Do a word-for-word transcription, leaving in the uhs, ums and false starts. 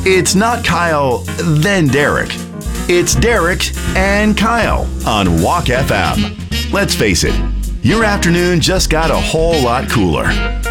It's not Kyle, then Derek. It's Derek and Kyle on Walk F M. Let's face it, your afternoon just got a whole lot cooler.